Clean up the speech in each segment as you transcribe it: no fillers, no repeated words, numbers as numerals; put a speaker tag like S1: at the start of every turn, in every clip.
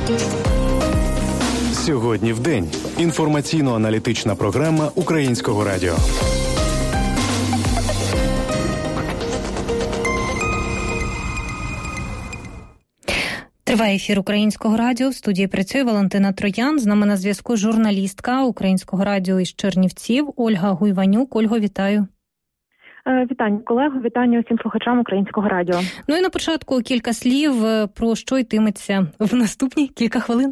S1: Сьогодні в день. Інформаційно-аналітична програма Українського радіо.
S2: Триває ефір Українського радіо. В студії працює Валентина Троян. З нами на зв'язку журналістка Українського радіо із Чернівців Ольга Гуйванюк. Ольго, вітаю.
S3: Вітання, колего, вітання усім слухачам Українського радіо.
S2: Ну і на початку кілька слів, про що йтиметься в наступні кілька хвилин.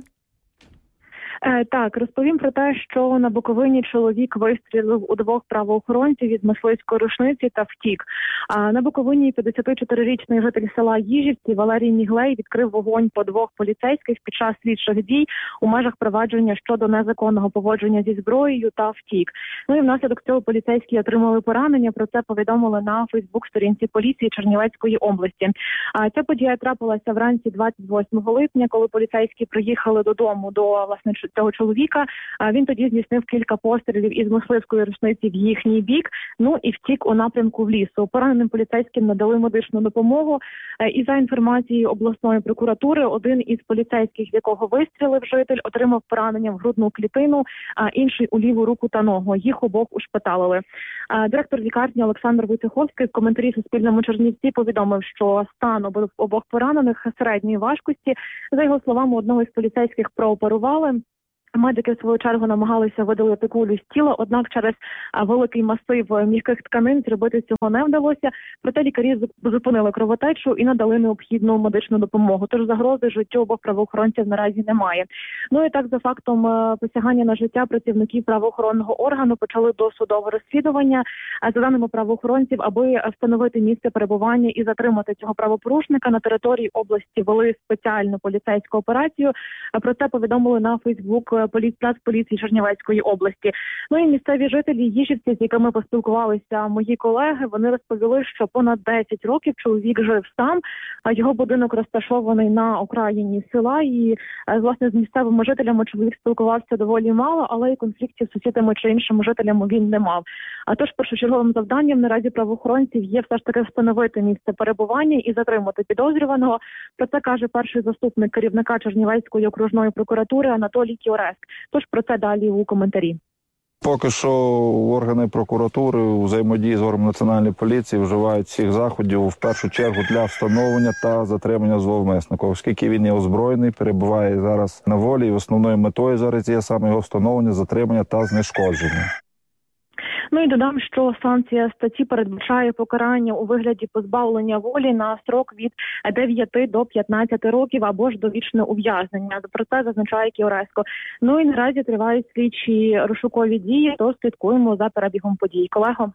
S3: Так, розповім про те, що на Буковині чоловік вистрілив у двох правоохоронців із мисливської рушниці та втік. А на Буковині 54-річний житель села Їжівці Валерій Міглей відкрив вогонь по двох поліцейських під час слідчих дій у межах провадження щодо незаконного поводження зі зброєю та втік. Ну і внаслідок цього поліцейські отримали поранення. Про це повідомили на Фейсбук-сторінці поліції Чернівецької області. А ця подія трапилася вранці 28 липня, коли поліцейські приїхали додому до, власне, цього чоловіка. Він тоді здійснив кілька пострілів із мисливської рушниці в їхній бік, ну і втік у напрямку в лісу. Пораненим поліцейським надали медичну допомогу. І за інформацією обласної прокуратури, один із поліцейських, в якого вистрілив житель, отримав поранення в грудну клітину, а інший у ліву руку та ногу. Їх обох ушпиталили. Директор лікарні Олександр Войцеховський в коментарі Суспільному Чернівці повідомив, що стан обох поранених середньої важкості. За його словами, одного із поліцейських прооперували. Медики, в свою чергу, намагалися видалити кулю з тіла, однак через великий масив м'яких тканин зробити цього не вдалося. Проте лікарі зупинили кровотечу і надали необхідну медичну допомогу. Тож загрози життю обох правоохоронців наразі немає. Ну і так, за фактом посягання на життя працівників правоохоронного органу почали досудове розслідування. За даними правоохоронців, аби встановити місце перебування і затримати цього правопорушника, на території області вели спеціальну поліцейську операцію. Про це повідомили на Фейсбук Нацполіції Чернівецької області. Ну і місцеві жителі Їжівці, з якими поспілкувалися мої колеги, вони розповіли, що понад 10 років чоловік жив сам, а його будинок розташований на окраїні села, і, власне, з місцевими жителями чоловік спілкувався доволі мало, але і конфліктів з сусідами чи іншими жителями він не мав. А тож першочерговим завданням наразі правоохоронців є все ж таки встановити місце перебування і затримати підозрюваного. Про це каже перший заступник керівника Чернівецької окружної прокуратури Анатолій Кіорес. Тож про це далі у коментарі.
S4: Поки що органи прокуратури у взаємодії з органами національної поліції вживають всіх заходів в першу чергу для встановлення та затримання зловмисника, оскільки він є озброєний, перебуває зараз на волі, і основною метою зараз є саме його встановлення, затримання та знешкодження.
S3: Ну і додам, що санкція статті передбачає покарання у вигляді позбавлення волі на строк від 9 до 15 років або ж довічне ув'язнення. Про це зазначає Кіореско. Ну і наразі тривають слідчі розшукові дії, то слідкуємо за перебігом подій. Колего?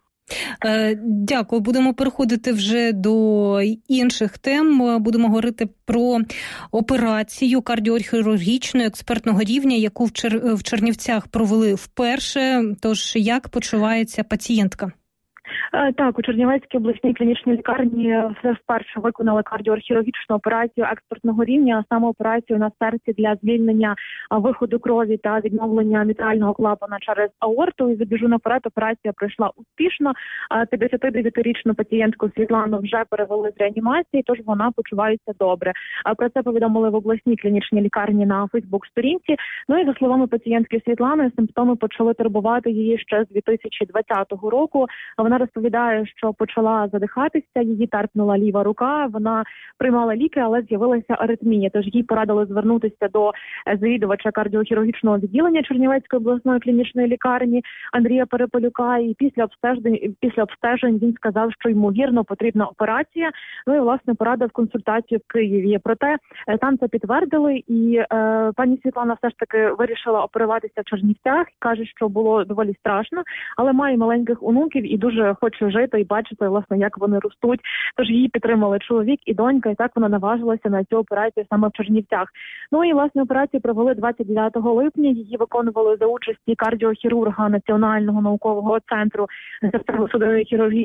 S2: Дякую. Будемо переходити вже до інших тем. Будемо говорити про операцію кардіохірургічного експертного рівня, яку в Чернівцях провели вперше. Тож, як почувається пацієнтка?
S3: Так, у Чернівецькій обласній клінічній лікарні все вперше виконали кардіохірургічну операцію експертного рівня, а саме операцію на серці для звільнення виходу крові та відновлення мітрального клапана через аорту. І забіжу наперед, операція пройшла успішно. 59-річну пацієнтку Світлану вже перевели з реанімації, тож вона почувається добре. Про це повідомили в обласній клінічній лікарні на Фейсбук-сторінці. Ну і за словами пацієнтки Світлани, симптоми почали турбувати її ще з 2020 року. Вона розповідає, що почала задихатися, її терпнула ліва рука, вона приймала ліки, але з'явилася аритмія. Тож їй порадили звернутися до завідувача кардіохірургічного відділення Чернівецької обласної клінічної лікарні Андрія Перепелюка. І після обстежень він сказав, що ймовірно потрібна операція. Ну і, власне, порадив консультацію в Києві. Проте там це підтвердили, і пані Світлана все ж таки вирішила оперуватися в Чернівцях. Каже, що було доволі страшно, але має маленьких онуків і дуже хоче жити і бачити, власне, як вони ростуть. Тож її підтримали чоловік і донька, і так вона наважилася на цю операцію саме в Чернівцях. Ну і, власне, операцію провели 29 липня. Її виконували за участі кардіохірурга Національного наукового центру серцево-судинної хірургії та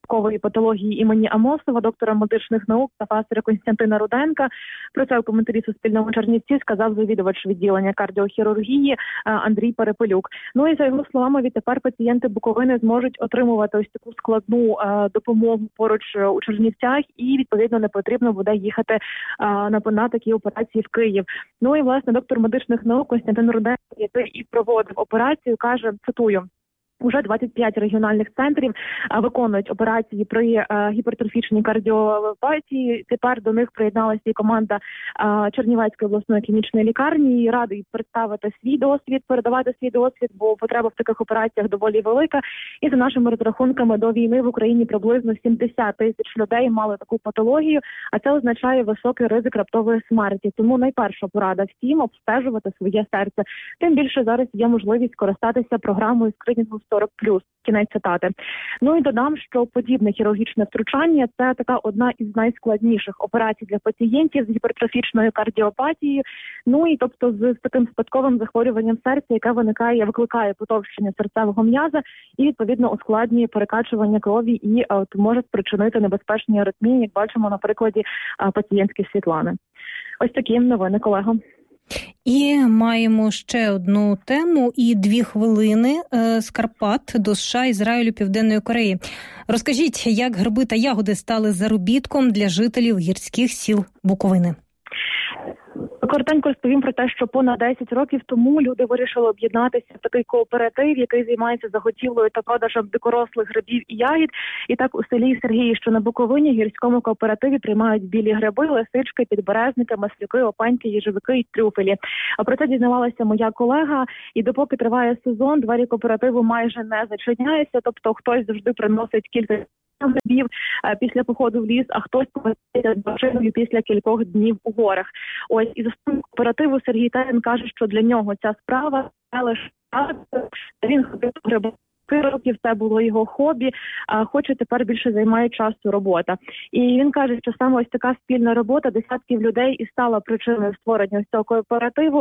S3: шлункової патології імені Амосова, доктора медичних наук та професора Костянтина Руденка. Про це у коментарі Суспільному Чернівці сказав завідувач відділення кардіохірургії Андрій Перепелюк. Ну і за його словами, відтепер пацієнти Буковини зможуть отримувати ось таку складну допомогу поруч у Чернівцях, і відповідно не потрібно буде їхати на такі операції в Київ. Ну і власне доктор медичних наук Костянтин Руденко, який і проводив операцію, каже, цитую: уже 25 регіональних центрів виконують операції при гіпертрофічній кардіопатії. Тепер до них приєдналася і команда Чернівецької обласної клінічної лікарні. І радий представити свій досвід, передавати свій досвід, бо потреба в таких операціях доволі велика. І за нашими розрахунками, до війни в Україні приблизно 70 тисяч людей мали таку патологію, а це означає високий ризик раптової смерті. Тому найперша порада всім – обстежувати своє серце. Тим більше зараз є можливість користатися програмою скринінгу 40+. Кінець цитати. Ну і додам, що подібне хірургічне втручання – це така одна із найскладніших операцій для пацієнтів з гіпертрофічною кардіопатією. Ну і тобто з таким спадковим захворюванням серця, яке викликає потовщення серцевого м'яза і відповідно ускладнює перекачування крові і може спричинити небезпечні аритмії, як бачимо на прикладі пацієнтки Світлани. Ось такі новини, колего.
S2: І маємо ще одну тему і 2 хвилини з Карпат до США, Ізраїлю, Південної Кореї. Розкажіть, як гриби та ягоди стали заробітком для жителів гірських сіл Буковини?
S3: Коротенько розповім про те, що понад 10 років тому люди вирішили об'єднатися в такий кооператив, який займається заготівлею та продажем дикорослих грибів і ягід. І так у селі Сергії, що на Буковині, гірському кооперативі приймають білі гриби, лисички, підберезники, маслюки, опеньки, їжевики і трюфелі. А про це дізнавалася моя колега. І допоки триває сезон, двері кооперативу майже не зачиняються, тобто хтось завжди приносить кілька грибів після походу в ліс, а хтось повертається з машиною після кількох днів у горах. Ось, і засновник кооперативу Сергій Терен каже, що для нього ця справа лише він ходив гриби років, це було його хобі, хоч і тепер більше займає часу робота. І він каже, що саме ось така спільна робота десятків людей і стала причиною створення ось цього кооперативу.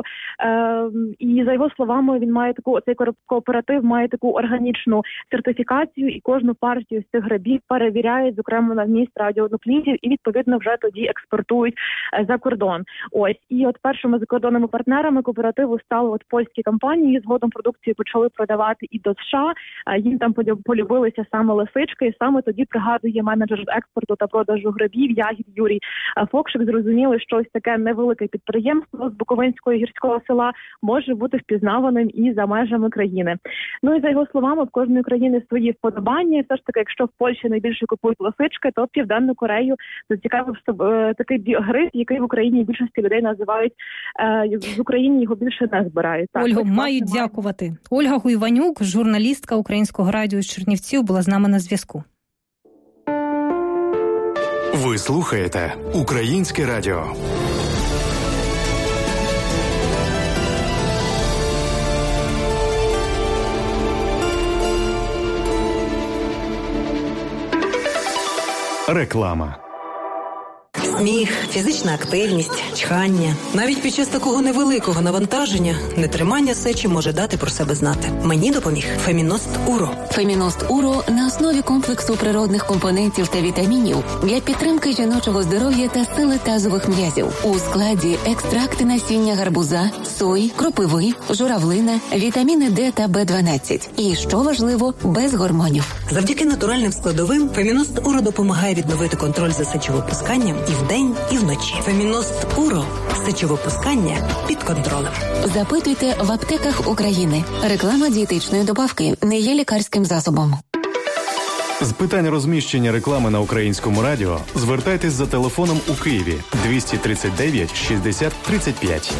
S3: І за його словами, він має цей кооператив має таку органічну сертифікацію, і кожну партію з цих грибів перевіряють, зокрема на вміст радіонуклідів, і відповідно вже тоді експортують за кордон. Ось. І от першими закордонними партнерами кооперативу стали польські компанії, згодом продукцію почали продавати і до США. Їм там полюбилися саме лисички, і саме тоді, пригадує менеджер з експорту та продажу грибів ягід Юрій Фокшик, зрозуміли, що ось таке невелике підприємство з Буковинського гірського села може бути впізнаваним і за межами країни. Ну і за його словами, в кожної країни свої вподобання. Все ж таки, якщо в Польщі найбільше купують лисички, то Південну Корею зацікавив такий гриб, який в Україні більшості людей називають, в Україні його більше не збирають.
S2: Ольго, мають дякувати. Ольга Гуйванюк, журналістка Українського радіо з Чернівців, була з нами на зв'язку.
S1: Ви слухаєте Українське радіо. Реклама.
S5: Сміх, фізична активність, чхання. Навіть під час такого невеликого навантаження нетримання сечі може дати про себе знати. Мені допоміг Феміност Уро.
S6: Феміност Уро на основі комплексу природних компонентів та вітамінів для підтримки жіночого здоров'я та сили тазових м'язів. У складі екстракти насіння гарбуза, сої, кропиви, журавлина, вітаміни Д та Б12. І, що важливо, без гормонів.
S5: Завдяки натуральним складовим Феміност Уро допомагає відновити контроль за сечовипусканням і вдень, і вночі. Феміност Уро. Сечовипускання під контролем.
S6: Запитуйте в аптеках України. Реклама дієтичної добавки не є лікарським засобом.
S1: З питань розміщення реклами на Українському радіо звертайтесь за телефоном у Києві 239 60 35.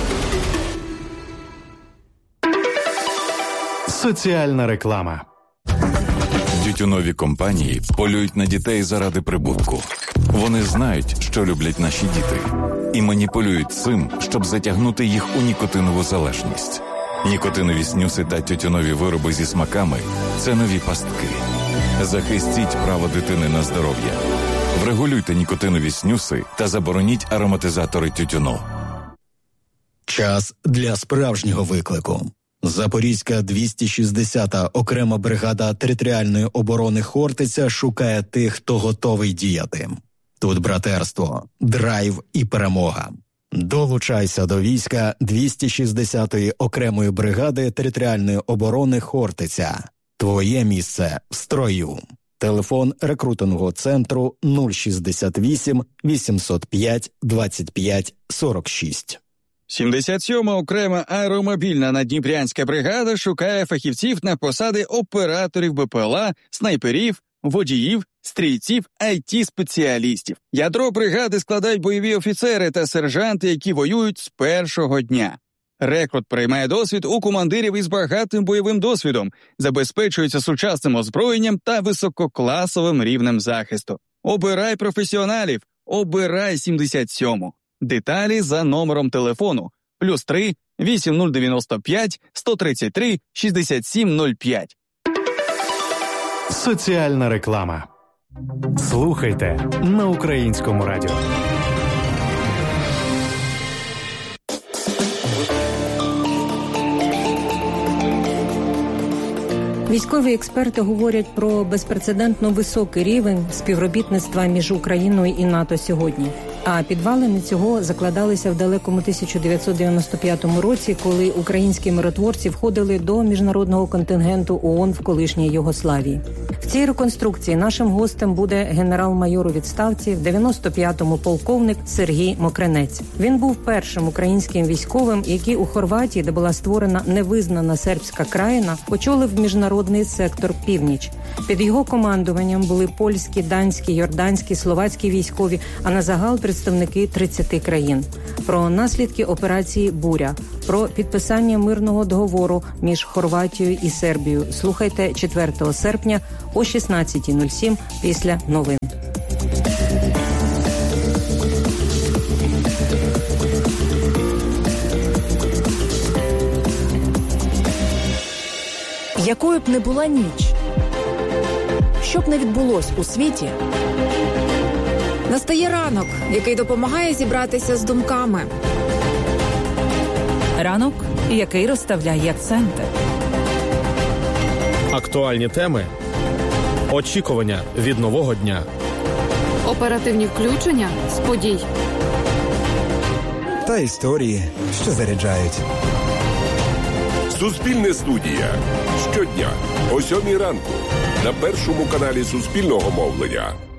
S1: Соціальна реклама.
S7: Тютюнові компанії полюють на дітей заради прибутку. Вони знають, що люблять наші діти, і маніпулюють цим, щоб затягнути їх у нікотинову залежність. Нікотинові снюси та тютюнові вироби зі смаками – це нові пастки. Захистіть право дитини на здоров'я. Врегулюйте нікотинові снюси та забороніть ароматизатори тютюну.
S8: Час для справжнього виклику. Запорізька 260-та окрема бригада територіальної оборони «Хортиця» шукає тих, хто готовий діяти. Тут братерство, драйв і перемога. Долучайся до війська 260-ї окремої бригади територіальної оборони «Хортиця». Твоє місце в строю. Телефон рекрутингового центру 068 805 25 46.
S9: 77-ма окрема аеромобільна наддніпрянська бригада шукає фахівців на посади операторів БПЛА, снайперів, водіїв, стрільців, IT-спеціалістів. Ядро бригади складають бойові офіцери та сержанти, які воюють з першого дня. Рекрут приймає досвід у командирів із багатим бойовим досвідом, забезпечується сучасним озброєнням та висококласовим рівнем захисту. Обирай професіоналів, обирай 77-му. Деталі за номером телефону +3 8095 133 6705.
S1: Соціальна реклама. Слухайте на Українському радіо.
S10: Військові експерти говорять про безпрецедентно високий рівень співробітництва між Україною і НАТО сьогодні. А підвалини цього закладалися в далекому 1995 році, коли українські миротворці входили до міжнародного контингенту ООН в колишній Югославії. В цій реконструкції нашим гостем буде генерал-майор у відставці, в 95-му полковник Сергій Мокринець. Він був першим українським військовим, який у Хорватії, де була створена невизнана сербська країна, очолив міжнародний сектор «Північ». Під його командуванням були польські, данські, йорданські, словацькі військові, а на загал представники 30 країн. Про наслідки операції «Буря», про підписання мирного договору між Хорватією і Сербією. Слухайте 4 серпня о 16:07 після новин.
S11: Якою б не була ніч, що б не відбулось у світі, настає ранок, який допомагає зібратися з думками.
S12: Ранок, який розставляє акценти.
S13: Актуальні теми, очікування від нового дня.
S14: Оперативні включення з подій.
S15: Та історії, що заряджають.
S16: Суспільне студія. Щодня о 7 ранку на першому каналі Суспільного мовлення.